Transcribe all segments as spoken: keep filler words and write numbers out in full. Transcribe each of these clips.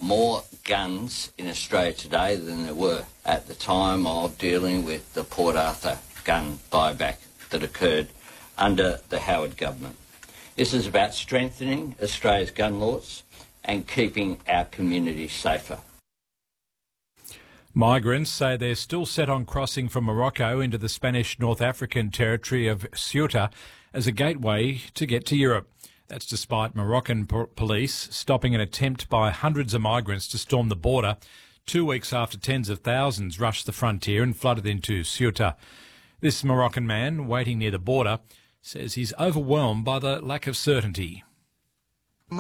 more guns in Australia today than there were at the time of dealing with the Port Arthur gun buyback that occurred under the Howard government. This is about strengthening Australia's gun laws and keeping our communities safer. Migrants say they're still set on crossing from Morocco into the Spanish North African territory of Ceuta as a gateway to get to Europe. That's despite Moroccan po- police stopping an attempt by hundreds of migrants to storm the border two weeks after tens of thousands rushed the frontier and flooded into Ceuta. This Moroccan man waiting near the border says he's overwhelmed by the lack of certainty. We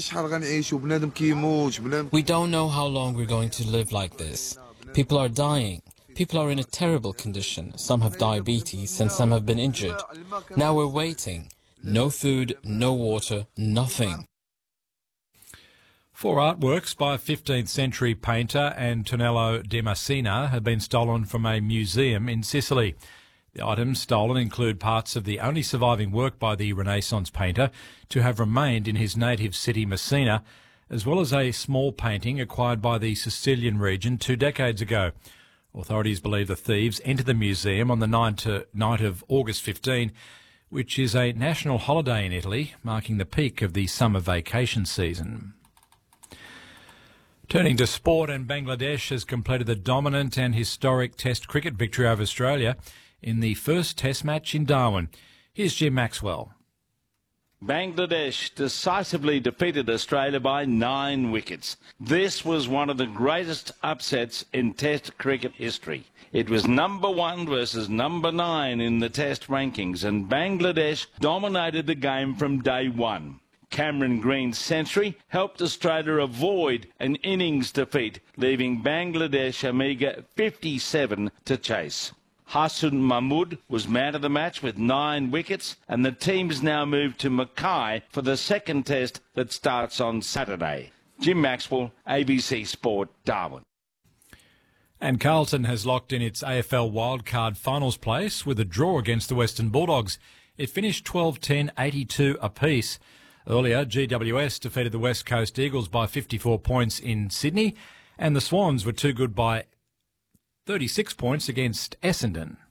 don't know how long we're going to live like this. People are dying. People are in a terrible condition. Some have diabetes and some have been injured. Now we're waiting. No food, no water, nothing. Four artworks by fifteenth century painter Antonello de Messina have been stolen from a museum in Sicily. The items stolen include parts of the only surviving work by the Renaissance painter to have remained in his native city Messina, as well as a small painting acquired by the Sicilian region two decades ago. Authorities believe the thieves entered the museum on the night of August fifteenth, which is a national holiday in Italy, marking the peak of the summer vacation season. Turning to sport, and Bangladesh has completed the dominant and historic Test cricket victory over Australia in the first Test match in Darwin. Here's Jim Maxwell. Bangladesh decisively defeated Australia by nine wickets. This was one of the greatest upsets in Test cricket history. It was number one versus number nine in the Test rankings, and Bangladesh dominated the game from day one. Cameron Green's century helped Australia avoid an innings defeat, leaving Bangladesh a meagre fifty-seven to chase. Hassan Mahmood was man of the match with nine wickets, and the team's now moved to Mackay for the second test that starts on Saturday. Jim Maxwell, A B C Sport, Darwin. And Carlton has locked in its A F L wildcard finals place with a draw against the Western Bulldogs. It finished twelve ten, eighty-two apiece. Earlier, G W S defeated the West Coast Eagles by fifty-four points in Sydney, and the Swans were too good by thirty-six points against Essendon.